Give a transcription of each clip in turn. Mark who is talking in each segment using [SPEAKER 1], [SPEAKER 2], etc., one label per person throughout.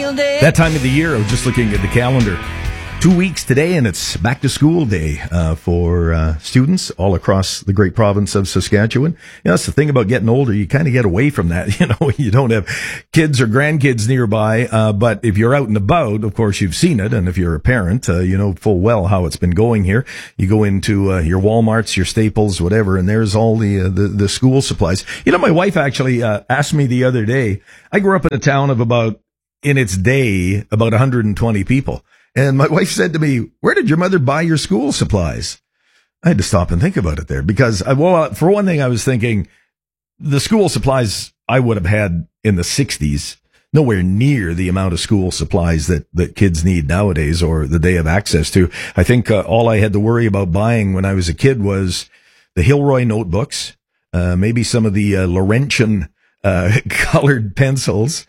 [SPEAKER 1] field day.
[SPEAKER 2] That time of the year, I was just looking at the calendar. 2 weeks today, and it's back to school day for students all across the great province of Saskatchewan. You know, that's the thing about getting older. You kind of get away from that. You know, you don't have kids or grandkids nearby, but if you're out and about, of course, you've seen it. And if you're a parent, you know full well how it's been going here. You go into your Walmarts, your Staples, whatever, and there's all the school supplies. You know, my wife actually asked me the other day. I grew up in a town of in its day, about 120 people. And my wife said to me, "Where did your mother buy your school supplies?" I had to stop and think about it there because, for one thing, I was thinking the school supplies I would have had in the 60s, nowhere near the amount of school supplies that kids need nowadays or that they have access to. I think all I had to worry about buying when I was a kid was the Hilroy notebooks, maybe some of the Laurentian colored pencils,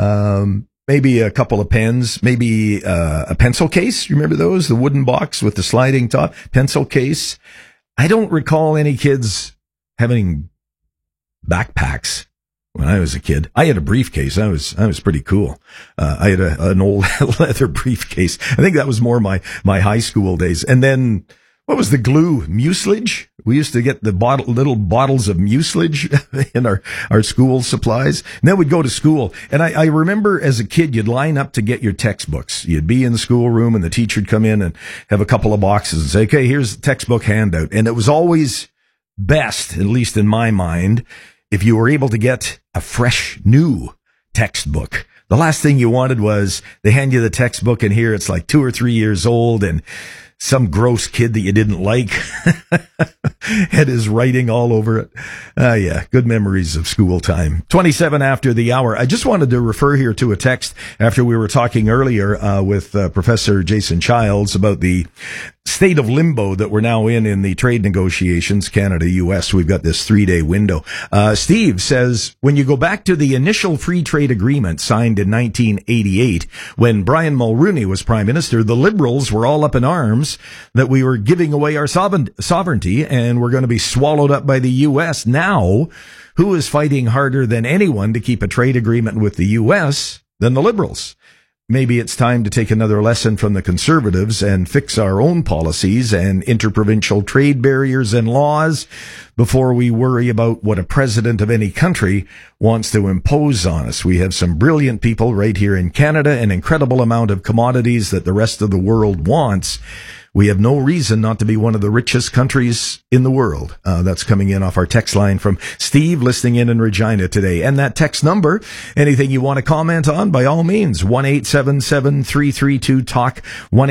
[SPEAKER 2] maybe a couple of pens, maybe a pencil case. You remember those? The wooden box with the sliding top pencil case. I don't recall any kids having backpacks when I was a kid. I had a briefcase. I was pretty cool. I had an old leather briefcase. I think that was more my high school days. And then what was the glue? Mucilage? We used to get the little bottles of mucilage in our school supplies. And then we'd go to school. And I remember as a kid, you'd line up to get your textbooks. You'd be in the schoolroom and the teacher would come in and have a couple of boxes and say, "Okay, here's the textbook handout." And it was always best, at least in my mind, if you were able to get a fresh, new textbook. The last thing you wanted was they hand you the textbook and here it's like 2 or 3 years old and some gross kid that you didn't like had his writing all over it. Yeah, good memories of school time. 27 after the hour. I just wanted to refer here to a text after we were talking earlier with Professor Jason Childs about the state of limbo that we're now in the trade negotiations, Canada-US. We've got this 3-day window. Steve says, when you go back to the initial free trade agreement signed in 1988, when Brian Mulroney was Prime Minister, the Liberals were all up in arms that we were giving away our sovereignty and we're going to be swallowed up by the U.S. Now, who is fighting harder than anyone to keep a trade agreement with the U.S. than the Liberals? Maybe it's time to take another lesson from the Conservatives and fix our own policies and interprovincial trade barriers and laws before we worry about what a president of any country wants to impose on us. We have some brilliant people right here in Canada, an incredible amount of commodities that the rest of the world wants. We have no reason not to be one of the richest countries in the world. That's coming in off our text line from Steve, listening in Regina today. And that text number, anything you want to comment on, by all means, 1-877-332-TALK,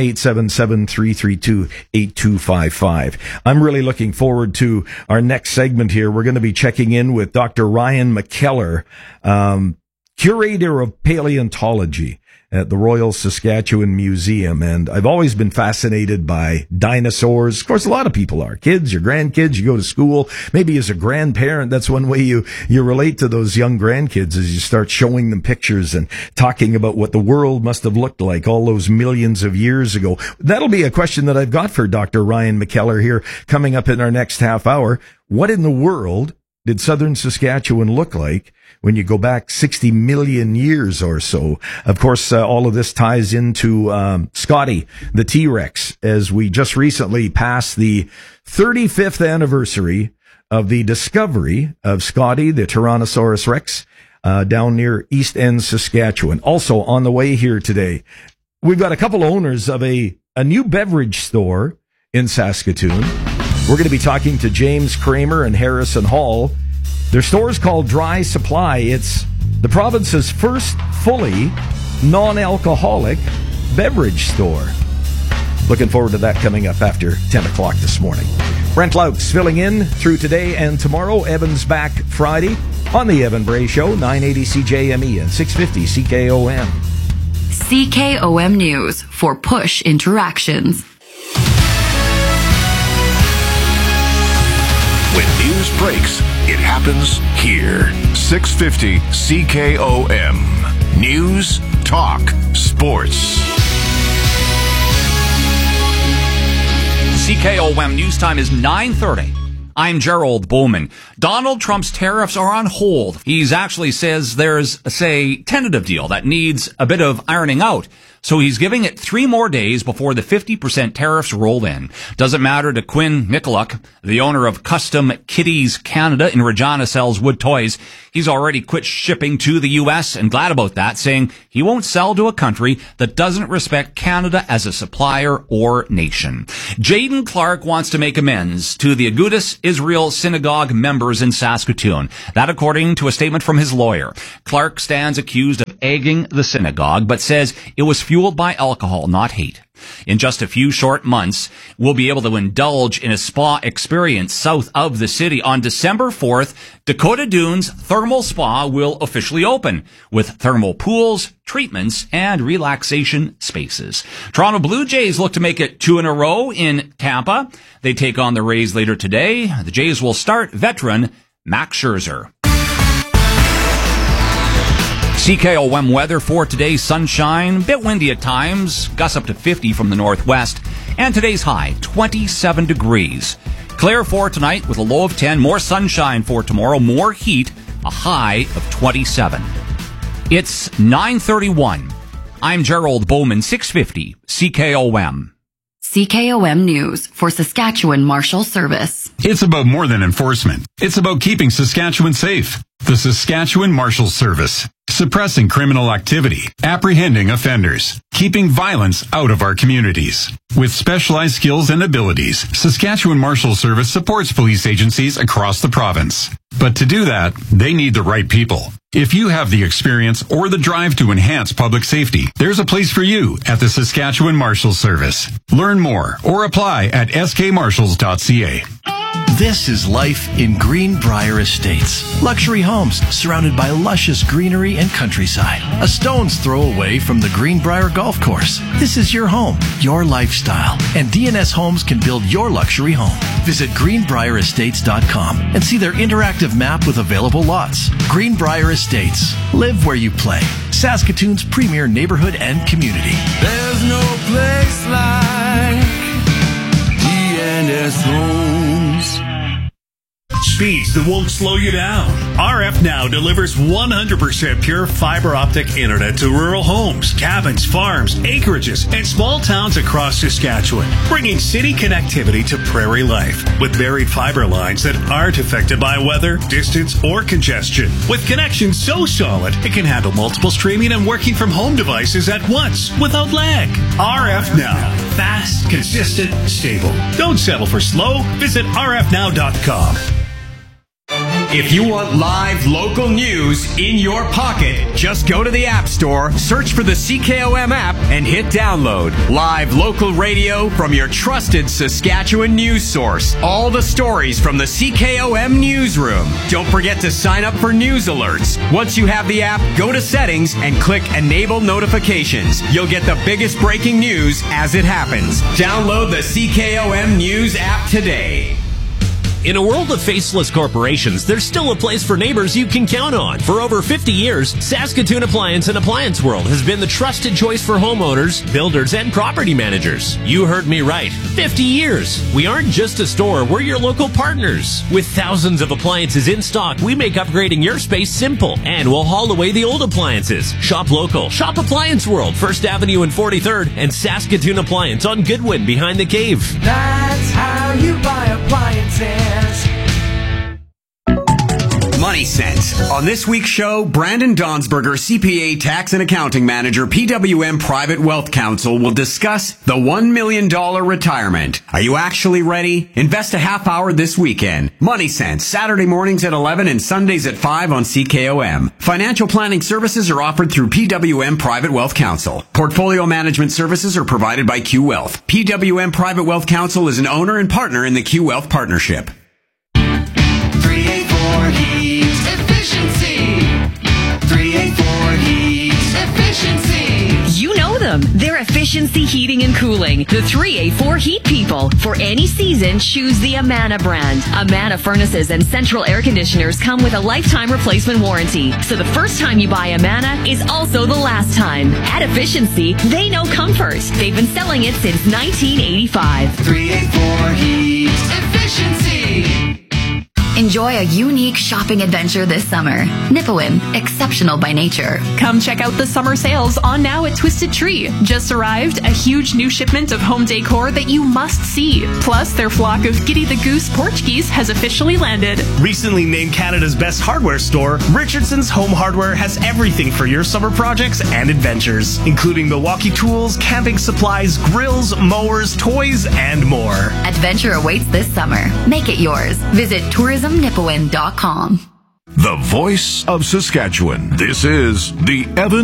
[SPEAKER 2] 1-877-332-8255. I'm really looking forward to our next segment here. We're going to be checking in with Dr. Ryan McKellar, curator of paleontology at the Royal Saskatchewan Museum. And I've always been fascinated by dinosaurs. Of course, a lot of people are. Kids, your grandkids, you go to school. Maybe as a grandparent, that's one way you relate to those young grandkids as you start showing them pictures and talking about what the world must have looked like all those millions of years ago. That'll be a question that I've got for Dr. Ryan McKellar here coming up in our next half hour. What in the world did southern Saskatchewan look like when you go back 60 million years or so? Of course, all of this ties into Scotty, the T-Rex, as we just recently passed the 35th anniversary of the discovery of Scotty, the Tyrannosaurus Rex, down near East End, Saskatchewan. Also on the way here today, we've got a couple owners of a new beverage store in Saskatoon. We're going to be talking to James Kramer and Harrison Hall. Their store is called Dry Supply. It's the province's first fully non-alcoholic beverage store. Looking forward to that coming up after 10 o'clock this morning. Brent Laux filling in through today and tomorrow. Evan's back Friday on the Evan Bray Show, 980 CJME and 650 CKOM.
[SPEAKER 3] CKOM News for Push Interactions.
[SPEAKER 4] When news breaks, it happens here. 650 CKOM. News, talk, sports.
[SPEAKER 5] CKOM news time is 9:30.
[SPEAKER 1] I'm Gerald Bowman. Donald Trump's tariffs are on hold. He's actually says there's, say, tentative deal that needs a bit of ironing out. So he's giving it 3 more days before the 50% tariffs roll in. Doesn't matter to Quinn Michaluk, the owner of Custom Kitties Canada in Regina sells wood toys. He's already quit shipping to the U.S. and glad about that, saying he won't sell to a country that doesn't respect Canada as a supplier or nation. Jaden Clark wants to make amends to the Agudas Israel Synagogue members in Saskatoon. That according to a statement from his lawyer. Clark stands accused of egging the synagogue, but says it was fueled by alcohol, not hate. In just a few short months, we'll be able to indulge in a spa experience south of the city. On December 4th, Dakota Dunes Thermal Spa will officially open with thermal pools, treatments, and relaxation spaces. Toronto Blue Jays look to make it 2 in a row in Tampa. They take on the Rays later today. The Jays will start veteran Max Scherzer. CKOM weather for today, sunshine, bit windy at times, gusts up to 50 from the northwest, and today's high, 27 degrees. Clear for tonight with a low of 10, more sunshine for tomorrow, more heat, a high of 27. It's 9:31. I'm Gerald Bowman, 650 CKOM.
[SPEAKER 3] CKOM News for Saskatchewan Marshal Service.
[SPEAKER 5] It's about more than enforcement. It's about keeping Saskatchewan safe. The Saskatchewan Marshal Service. Suppressing criminal activity, apprehending offenders, keeping violence out of our communities. With specialized skills and abilities, Saskatchewan Marshal Service supports police agencies across the province. But to do that, they need the right people. If you have the experience or the drive to enhance public safety, there's a place for you at the Saskatchewan Marshal Service. Learn more or apply at skmarshals.ca.
[SPEAKER 6] This is life in Greenbrier Estates. Luxury homes surrounded by luscious greenery and countryside. A stone's throw away from the Greenbrier Golf Course. This is your home, your lifestyle, and DNS Homes can build your luxury home. Visit greenbrierestates.com and see their interactive map with available lots. Greenbrier Estates. Live where you play. Saskatoon's premier neighborhood and community.
[SPEAKER 7] There's no place like DNS Homes.
[SPEAKER 8] Speeds that won't slow you down. RF Now delivers 100% pure fiber optic internet to rural homes, cabins, farms, acreages, and small towns across Saskatchewan, bringing city connectivity to prairie life with buried fiber lines that aren't affected by weather, distance, or congestion. With connections so solid, it can handle multiple streaming and working from home devices at once without lag. RF Now. Fast, consistent, stable. Don't settle for slow. Visit rfnow.com.
[SPEAKER 9] If you want live local news in your pocket, just go to the App Store, search for the CKOM app, and hit download. Live local radio from your trusted Saskatchewan news source. All the stories from the CKOM newsroom. Don't forget to sign up for news alerts. Once you have the app, go to settings and click Enable Notifications. You'll get the biggest breaking news as it happens. Download the CKOM News app today.
[SPEAKER 10] In a world of faceless corporations, there's still a place for neighbors you can count on. For over 50 years, Saskatoon Appliance and Appliance World has been the trusted choice for homeowners, builders, and property managers. You heard me right. 50 years. We aren't just a store, we're your local partners. With thousands of appliances in stock, we make upgrading your space simple. And we'll haul away the old appliances. Shop local. Shop Appliance World, 1st Avenue and 43rd, and Saskatoon Appliance on Goodwin behind the cave.
[SPEAKER 7] That's how you buy appliances.
[SPEAKER 9] Money Sense. On this week's show, Brandon Donsberger, CPA Tax and Accounting Manager, PWM Private Wealth Counsel, will discuss the $1 million retirement. Are you actually ready? Invest a half hour this weekend. Money Sense, Saturday mornings at 11 and Sundays at 5 on CKOM. Financial planning services are offered through PWM Private Wealth Counsel. Portfolio management services are provided by Q Wealth. PWM Private Wealth Counsel is an owner and partner in the Q Wealth Partnership.
[SPEAKER 7] 384 Heat Efficiency. 384 Heat Efficiency.
[SPEAKER 11] You know them. They're Efficiency Heating and Cooling. The 384 Heat People. For any season, choose the Amana brand. Amana furnaces and central air conditioners come with a lifetime replacement warranty. So the first time you buy Amana is also the last time. At Efficiency, they know comfort. They've been selling it since 1985.
[SPEAKER 7] 384 Heat Efficiency.
[SPEAKER 3] Enjoy a unique shopping adventure this summer. Nipawin, exceptional by nature.
[SPEAKER 12] Come check out the summer sales on now at Twisted Tree. Just arrived, a huge new shipment of home decor that you must see. Plus, their flock of Giddy the Goose porch geese has officially landed.
[SPEAKER 13] Recently named Canada's best hardware store, Richardson's Home Hardware has everything for your summer projects and adventures, including Milwaukee tools, camping supplies, grills, mowers, toys, and more.
[SPEAKER 3] Adventure awaits this summer. Make it yours. Visit tourismnipawin.com.
[SPEAKER 4] The voice of Saskatchewan. This is the Evan